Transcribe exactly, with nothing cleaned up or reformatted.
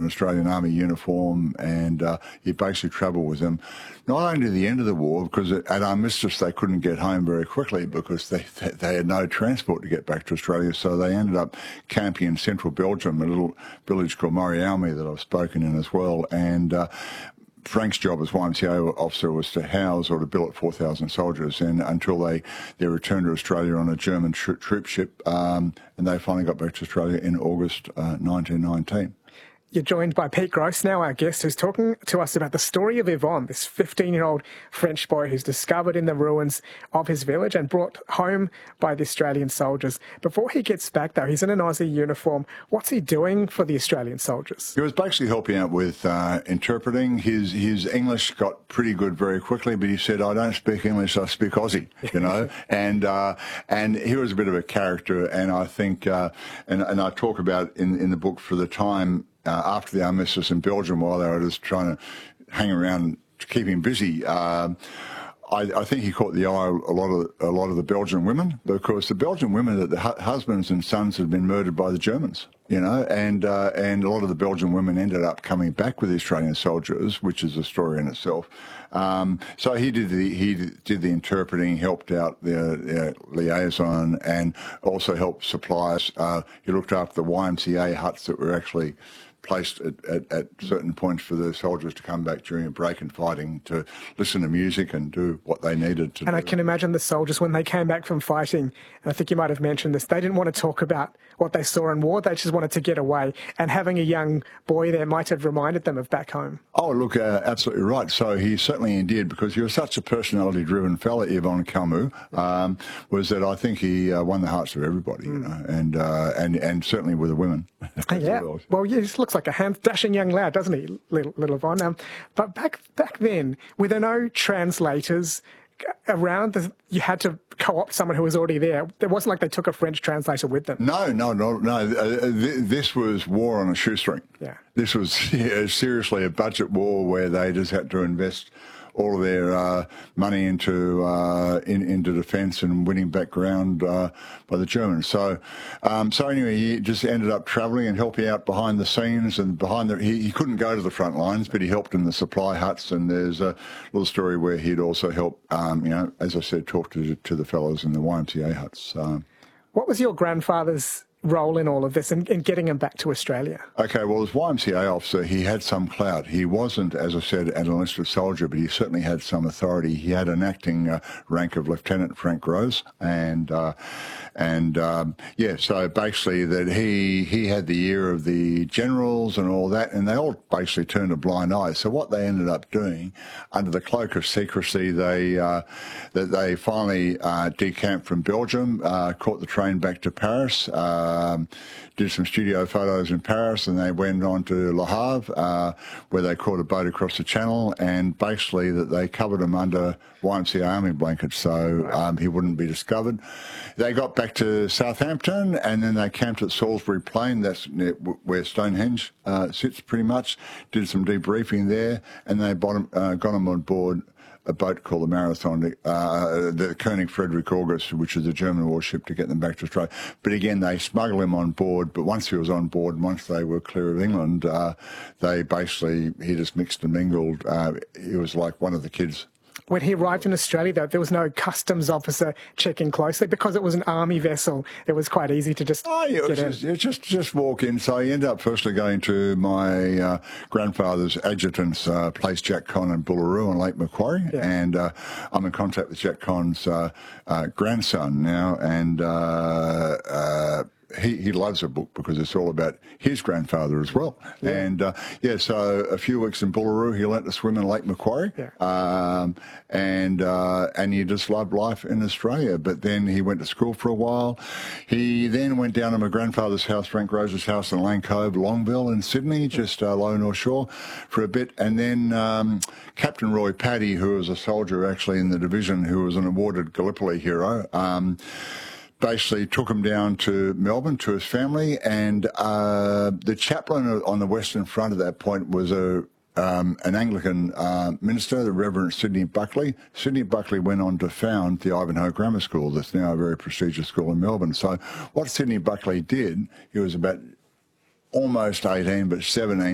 Australian Army uniform, and uh, he basically travelled with them, not only to the end of the war, because at Armistice they couldn't get home very quickly because they, they had no transport to get back to Australia, so they ended up camping in central Belgium, a little village called Morialmy that I've spoken in as well, and uh, Frank's job as Y M C A officer was to house or to billet four thousand soldiers, and until they, they returned to Australia on a German tro troop ship, um, and they finally got back to Australia in August uh, nineteen nineteen. You're joined by Pete Gross, now our guest, who's talking to us about the story of Yvon, this fifteen-year-old French boy who's discovered in the ruins of his village and brought home by the Australian soldiers. Before he gets back, though, he's in an Aussie uniform. What's he doing for the Australian soldiers? He was basically helping out with uh, interpreting. His his English got pretty good very quickly, but he said, I don't speak English, I speak Aussie, you know. and uh, and he was a bit of a character, and I think, uh, and, and I talk about in, in the book for the time, Uh, after the armistice in Belgium, while they were just trying to hang around to keep him busy, uh, I, I think he caught the eye of a lot of a lot of the Belgian women, because the Belgian women, that the hu husbands and sons had been murdered by the Germans, you know, and uh, and a lot of the Belgian women ended up coming back with the Australian soldiers, which is a story in itself. Um, so he did the he did the interpreting, helped out the uh, liaison, and also helped supply us. Uh, he looked after the Y M C A huts that were actually placed at, at, at certain points for the soldiers to come back during a break in fighting to listen to music and do what they needed to and do. I can imagine the soldiers, when they came back from fighting, and I think you might have mentioned this, they didn't want to talk about what they saw in war, they just wanted to get away, and having a young boy there might have reminded them of back home. Oh, look, uh, absolutely right. So he certainly did, because he was such a personality-driven fella, Yvon Kalmu, um, was that I think he uh, won the hearts of everybody, mm. you know, and, uh, and, and certainly with the women. Yeah, well, well yeah, he looks like a hand, dashing young lad, doesn't he, little, little Yvon? Um, but back back then, were there no translators around? The, you had to co-opt someone who was already there. It wasn't like they took a French translator with them. No, no, no, no. Uh, th this was war on a shoestring. Yeah. This was yeah, seriously a budget war where they just had to invest all of their uh, money into uh, in, into defence and winning back ground uh, by the Germans. So, um, so anyway, he just ended up travelling and helping out behind the scenes and behind the. He, he couldn't go to the front lines, but he helped in the supply huts. And there's a little story where he'd also help, um, you know, as I said, talk to to the fellows in the Y M C A huts. Um, what was your grandfather's role in all of this and in, in getting him back to Australia? Okay, well, as Y M C A officer, he had some clout. He wasn't, as I said, an enlisted soldier, but he certainly had some authority. He had an acting uh, rank of Lieutenant Frank Rose, and uh, and um, yeah, so basically that he he had the ear of the generals and all that, and they all basically turned a blind eye. So what they ended up doing, under the cloak of secrecy, they uh, that they finally uh, decamped from Belgium, uh, caught the train back to Paris. Uh, Um, did some studio photos in Paris, and they went on to Le Havre, uh, where they caught a boat across the channel, and basically that they covered him under Y M C A army blankets so um, he wouldn't be discovered. They got back to Southampton, and then they camped at Salisbury Plain. That's where Stonehenge uh, sits pretty much. Did some debriefing there, and they bottom, uh, got him on board a boat called the Marathon, uh, the König Friedrich August, which is a German warship, to get them back to Australia. But again, they smuggled him on board. But once he was on board, once they were clear of England, uh, they basically, he just mixed and mingled. Uh, he was like one of the kids. When he arrived in Australia, though, there was no customs officer checking closely because it was an army vessel. It was quite easy to just oh, yeah, get just, in. Just, just walk in. So he ended up firstly going to my uh, grandfather's adjutant's uh, place, Jack Conn in Bullaroo on Lake Macquarie, yeah. and uh, I'm in contact with Jack Conn's uh, uh, grandson now, and uh, uh, He, he loves the book because it's all about his grandfather as well. Yeah. And, uh, yeah, so a few weeks in Bullaroo, he learnt to swim in Lake Macquarie. Yeah. Um, and uh, and he just loved life in Australia. But then he went to school for a while. He then went down to my grandfather's house, Frank Rose's house in Lane Cove, Longville in Sydney, just uh, low North Shore, for a bit. And then um, Captain Roy Paddy, who was a soldier actually in the division, who was an awarded Gallipoli hero, um, basically took him down to Melbourne to his family, and uh, the chaplain on the Western Front at that point was a um, an Anglican uh, minister, the Reverend Sidney Buckley. Sidney Buckley went on to found the Ivanhoe Grammar School, that's now a very prestigious school in Melbourne. So what Sidney Buckley did, he was about almost eighteen, but seventeen,